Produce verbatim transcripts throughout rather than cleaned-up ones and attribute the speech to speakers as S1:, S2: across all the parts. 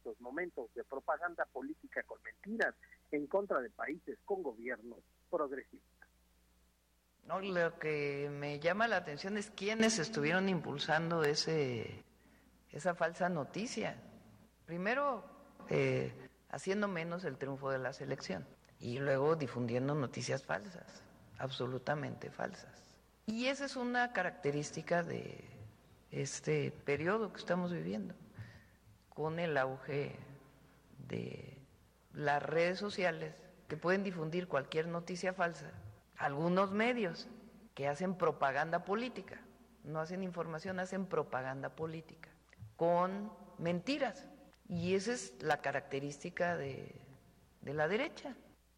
S1: estos momentos de propaganda política con mentiras en contra de países con gobiernos progresistas.
S2: No, lo que me llama la atención es quiénes estuvieron impulsando ese, esa falsa noticia. Primero, eh, haciendo menos el triunfo de la selección y luego difundiendo noticias falsas, absolutamente falsas. Y esa es una característica de este periodo que estamos viviendo, con el auge de las redes sociales que pueden difundir cualquier noticia falsa. Algunos medios que hacen propaganda política, no hacen información, hacen propaganda política, con mentiras. Y esa es la característica de, de la derecha.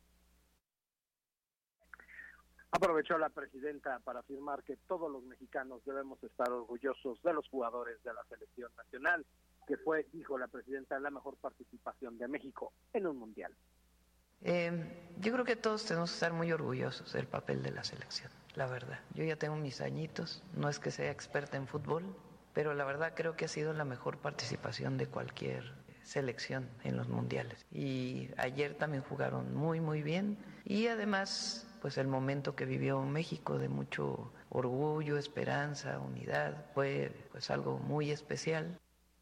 S1: Aprovechó la presidenta para afirmar que todos los mexicanos debemos estar orgullosos de los jugadores de la selección nacional, que fue, dijo la presidenta, la mejor participación de México en un mundial.
S2: Eh, yo creo que todos tenemos que estar muy orgullosos del papel de la selección, la verdad. Yo ya tengo mis añitos, no es que sea experta en fútbol, pero la verdad creo que ha sido la mejor participación de cualquier selección en los mundiales. Y ayer también jugaron muy, muy bien. Y además, pues el momento que vivió México de mucho orgullo, esperanza, unidad, fue pues algo muy especial.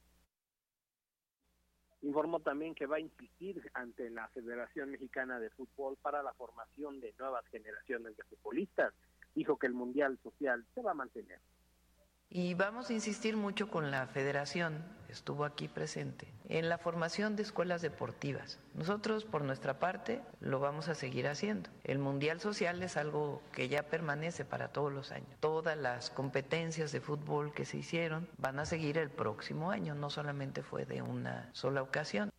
S1: Informó también que va a insistir ante la Federación Mexicana de Fútbol para la formación de nuevas generaciones de futbolistas. Dijo que el Mundial Social se va a mantener.
S2: Y vamos a insistir mucho con la federación, estuvo aquí presente, en la formación de escuelas deportivas. Nosotros, por nuestra parte, lo vamos a seguir haciendo. El Mundial Social es algo que ya permanece para todos los años. Todas las competencias de fútbol que se hicieron van a seguir el próximo año, no solamente fue de una sola ocasión.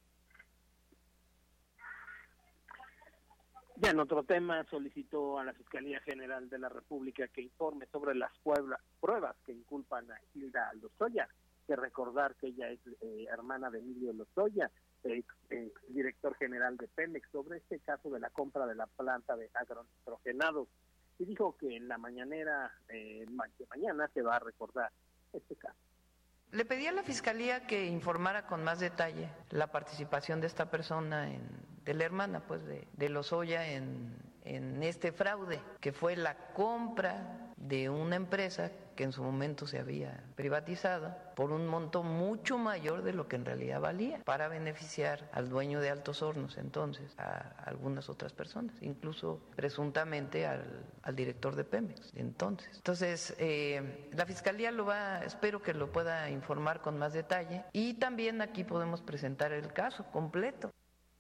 S1: Ya en otro tema, solicitó a la Fiscalía General de la República que informe sobre las pruebas que inculpan a Hilda Lozoya, que recordar que ella es eh, hermana de Emilio Lozoya, ex, ex director general de Pemex, sobre este caso de la compra de la planta de agronitrogenados, y dijo que en la mañanera eh, de mañana se va a recordar este caso.
S2: Le pedí a la Fiscalía que informara con más detalle la participación de esta persona, en, de la hermana pues de, de Lozoya en, en este fraude, que fue la compra de una empresa que en su momento se había privatizado por un monto mucho mayor de lo que en realidad valía, para beneficiar al dueño de Altos Hornos entonces, a algunas otras personas, incluso presuntamente al, al director de Pemex de entonces. Entonces, eh, la Fiscalía lo va, espero que lo pueda informar con más detalle, y también aquí podemos presentar el caso completo.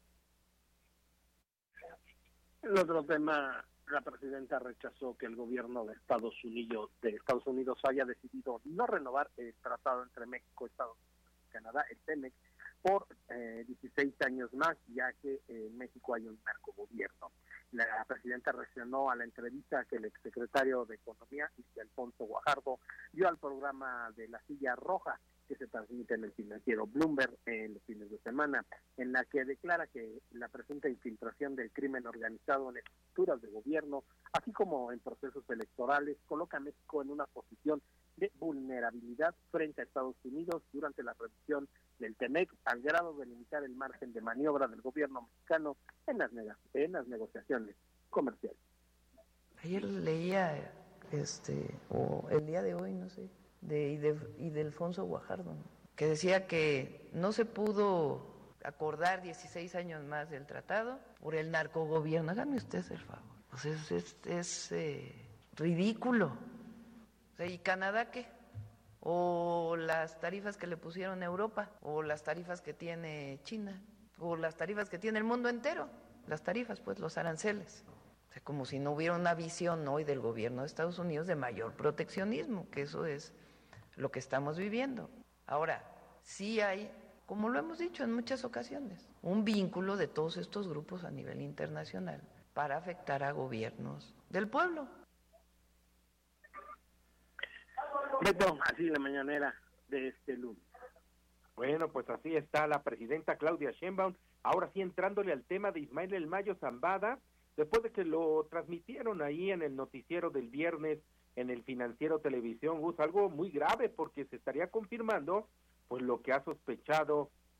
S1: El otro tema, la presidenta rechazó que el gobierno de Estados Unidos de Estados Unidos haya decidido no renovar el tratado entre México, Estados Unidos y Canadá, el TEMEC, por eh, dieciséis años más, ya que en México hay un narcogobierno. La presidenta reaccionó a la entrevista que el exsecretario de Economía, Alfonso Guajardo, dio al programa de La Silla Roja, que se transmite en el financiero Bloomberg en los fines de semana, en la que declara que la presunta infiltración del crimen organizado en estructuras de gobierno, así como en procesos electorales, coloca a México en una posición de vulnerabilidad frente a Estados Unidos durante la revisión del TEMEC, al grado de limitar el margen de maniobra del gobierno mexicano en las, neg- en las negociaciones comerciales.
S2: Ayer leía, este, o el día de hoy, no sé, de Ildefonso Guajardo, que decía que no se pudo acordar dieciséis años más del tratado por el narcogobierno. Háganme ustedes el favor. Pues es, es, es eh, ridículo. O sea, ¿y Canadá qué? O las tarifas que le pusieron a Europa, o las tarifas que tiene China, o las tarifas que tiene el mundo entero. Las tarifas, pues, los aranceles. O sea, como si no hubiera una visión hoy del gobierno de Estados Unidos de mayor proteccionismo, que eso es lo que estamos viviendo. Ahora, sí hay, como lo hemos dicho en muchas ocasiones, un vínculo de todos estos grupos a nivel internacional para afectar a gobiernos del pueblo.
S1: Beto, así la mañanera de este lunes.
S3: Bueno, pues así está la presidenta Claudia Sheinbaum, ahora sí entrándole al tema de Ismael El Mayo Zambada, después de que lo transmitieron ahí en el noticiero del viernes en el Financiero Televisión, Gus, algo muy grave porque se estaría confirmando pues lo que ha sospechado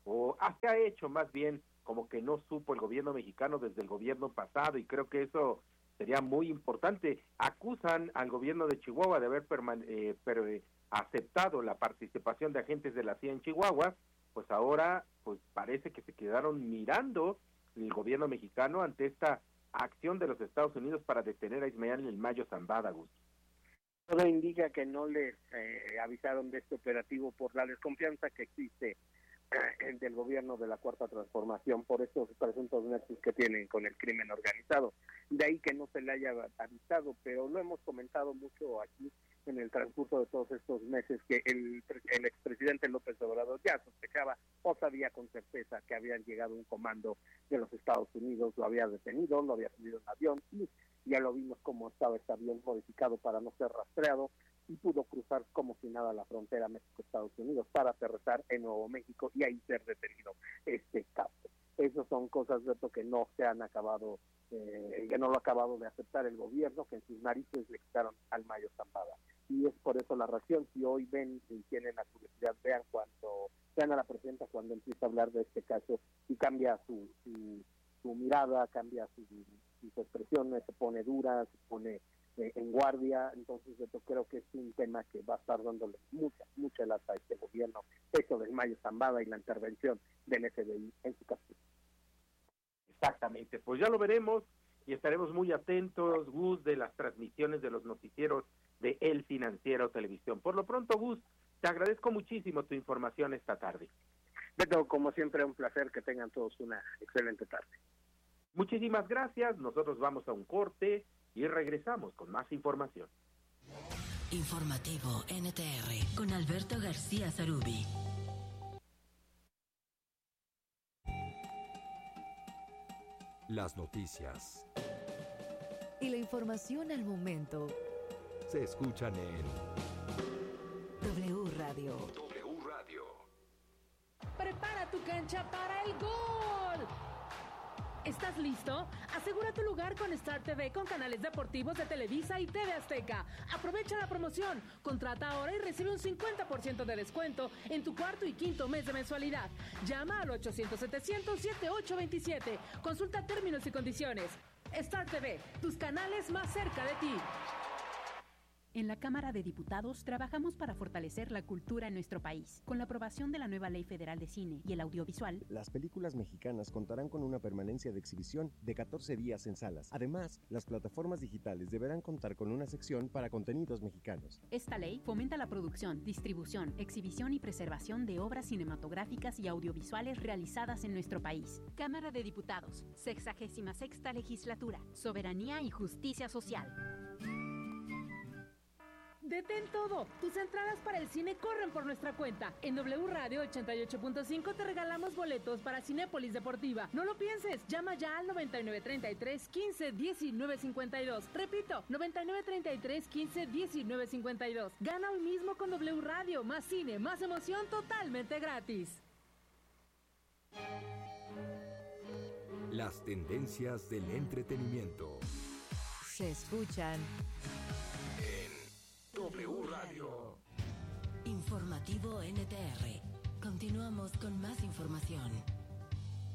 S3: o ah, se ha hecho más bien como que no supo el gobierno mexicano desde el gobierno pasado, y creo que eso sería muy importante. Acusan al gobierno de Chihuahua de haber permane- eh, pero, eh, aceptado la participación de agentes de la C I A en Chihuahua, pues ahora pues parece que se quedaron mirando el gobierno mexicano ante esta acción de los Estados Unidos para detener a Ismael El Mayo Zambada, Gus.
S1: Todo indica que no les eh, avisaron de este operativo por la desconfianza que existe eh, del gobierno de la Cuarta Transformación por estos presuntos nexos que tienen con el crimen organizado. De ahí que no se le haya avisado, pero lo hemos comentado mucho aquí en el transcurso de todos estos meses, que el, el expresidente López Obrador ya sospechaba o sabía con certeza que habían llegado un comando de los Estados Unidos, lo había detenido, lo había subido en avión, y ya lo vimos cómo estaba este avión modificado para no ser rastreado, y pudo cruzar como si nada la frontera México-Estados Unidos para aterrizar en Nuevo México y ahí ser detenido este caso. Esas son cosas, Beto, que no se han acabado, eh, que no lo ha acabado de aceptar el gobierno, que en sus narices le quitaron al Mayo Zambada. Y es por eso la reacción. Si hoy ven y tienen la curiosidad, vean cuando vean a la presidenta cuando empieza a hablar de este caso y cambia su, su, su mirada, cambia su, sus expresiones, se pone dura, se pone eh, en guardia. Entonces yo creo que es un tema que va a estar dándole mucha, mucha lata a este gobierno, eso del Mayo Zambada y la intervención del F B I en su caso.
S3: Exactamente, pues ya lo veremos y estaremos muy atentos, Gus, de las transmisiones de los noticieros de El Financiero Televisión. Por lo pronto, Gus, te agradezco muchísimo tu información esta tarde.
S1: Beto, como siempre, un placer, que tengan todos una excelente tarde.
S3: Muchísimas gracias, nosotros vamos a un corte y regresamos con más información.
S4: Informativo N T R con Alberto García Zarubi.
S5: Las noticias
S6: y la información al momento
S5: se escuchan en
S6: W Radio.
S5: W Radio.
S7: Prepara tu cancha para el gol. ¿Estás listo? Asegura tu lugar con Star T V con canales deportivos de Televisa y T V Azteca. Aprovecha la promoción. Contrata ahora y recibe un cincuenta por ciento de descuento en tu cuarto y quinto mes de mensualidad. Llama al ochocientos setecientos setenta y ocho veintisiete. Consulta términos y condiciones. Star T V, tus canales más cerca de ti.
S8: En la Cámara de Diputados trabajamos para fortalecer la cultura en nuestro país. Con la aprobación de la nueva Ley Federal de Cine y el Audiovisual,
S9: las películas mexicanas contarán con una permanencia de exhibición de catorce días en salas. Además, las plataformas digitales deberán contar con una sección para contenidos mexicanos.
S8: Esta ley fomenta la producción, distribución, exhibición y preservación de obras cinematográficas y audiovisuales realizadas en nuestro país. Cámara de Diputados, sexagésima sexta legislatura, soberanía y justicia social.
S7: Detén todo. Tus entradas para el cine corren por nuestra cuenta. En W Radio ochenta y ocho punto cinco te regalamos boletos para Cinépolis Deportiva. No lo pienses. Llama ya al noventa y nueve treinta y tres quince diecinueve cincuenta y dos. Repito, noventa y nueve treinta y tres quince diecinueve cincuenta y dos. Gana hoy mismo con W Radio. Más cine, más emoción, totalmente gratis.
S5: Las tendencias del entretenimiento
S6: se escuchan
S5: W Radio.
S4: Informativo N T R. Continuamos con más información.